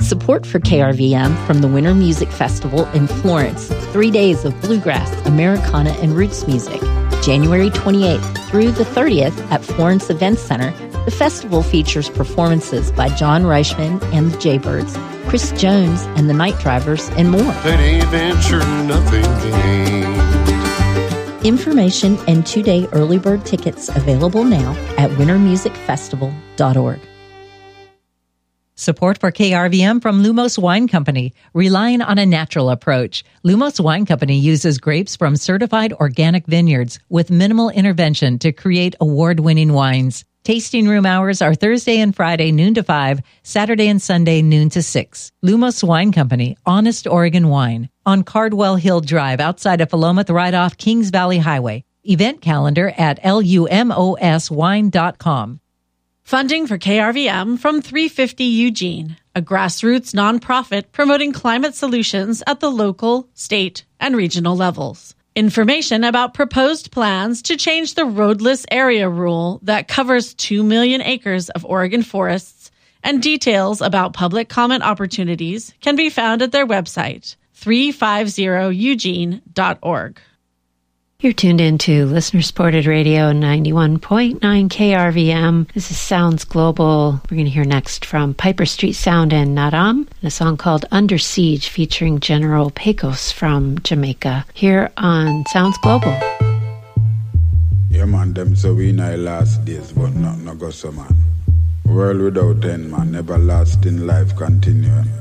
Support for KRVM from the Winter Music Festival in Florence. 3 days of bluegrass, Americana, and roots music. January 28th through the 30th at Florence Events Center. The festival features performances by John Reichman and the Jaybirds, Chris Jones and the Night Drivers, and more. Any venture, nothing gained. Information and 2-day early bird tickets available now at wintermusicfestival.org. Support for KRVM from Lumos Wine Company, relying on a natural approach. Lumos Wine Company uses grapes from certified organic vineyards with minimal intervention to create award-winning wines. Tasting room hours are Thursday and Friday, noon to 5, Saturday and Sunday, noon to 6. Lumos Wine Company, Honest Oregon Wine, on Cardwell Hill Drive outside of Philomath, right off Kings Valley Highway. Event calendar at lumoswine.com. Funding for KRVM from 350 Eugene, a grassroots nonprofit promoting climate solutions at the local, state, and regional levels. Information about proposed plans to change the roadless area rule that covers 2 million acres of Oregon forests and details about public comment opportunities can be found at their website, 350eugene.org. You're tuned into listener-supported radio 91.9 KRVM. This is Sounds Global. We're going to hear next from Piper Street Sound and Nadam, and a song called Under Siege featuring General Pecos from Jamaica, here on Sounds Global. Yeah, man, them so we in our last days, but not go so, man. World without end, man, everlasting life continuing.